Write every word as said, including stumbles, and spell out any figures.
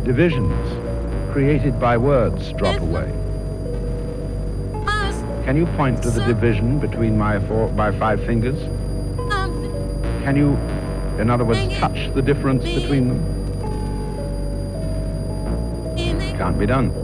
divisions created by words drop away. Can you point to the division between my four, my five fingers? Can you, in other words, touch the difference between them? Can't be done.